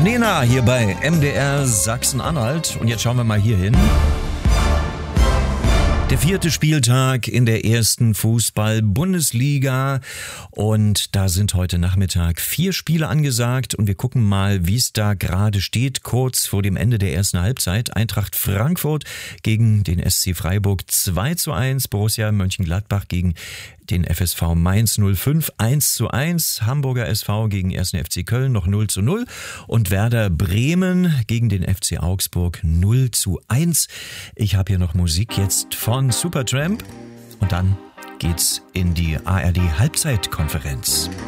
Nena hier bei MDR Sachsen-Anhalt. Und jetzt schauen wir mal hier hin. Der 4. Spieltag in der 1. Fußball-Bundesliga und da sind heute Nachmittag 4 Spiele angesagt und wir gucken mal, wie es da gerade steht, kurz vor dem Ende der ersten Halbzeit. Eintracht Frankfurt gegen den SC Freiburg 2:1, Borussia Mönchengladbach gegen den FSV Mainz 05 1:1, Hamburger SV gegen 1. FC Köln noch 0:0 und Werder Bremen gegen den FC Augsburg 0:1. Ich habe hier noch Musik jetzt von Supertramp und dann geht's in die ARD Halbzeitkonferenz.